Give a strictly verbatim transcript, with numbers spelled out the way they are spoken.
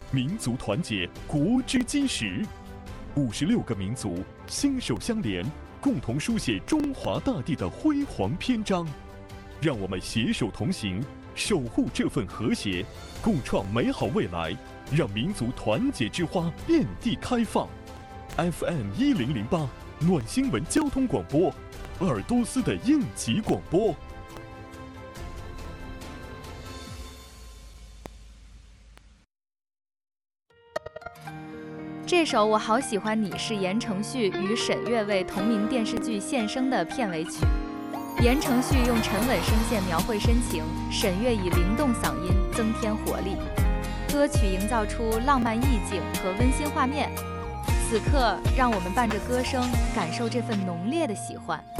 民族团结，国之基石。五十六个民族携手相连，共同书写中华大地的辉煌篇章。让我们携手同行，守护这份和谐，共创美好未来。让民族团结之花遍地开放。F M 一零零八暖新闻交通广播，鄂尔多斯的应急广播。 这首《我好喜欢你》是言承旭与沈月为同名电视剧献声的片尾曲。言承旭用沉稳声线描绘深情，沈月以灵动嗓音增添活力。歌曲营造出浪漫意境和温馨画面。此刻，让我们伴着歌声，感受这份浓烈的喜欢。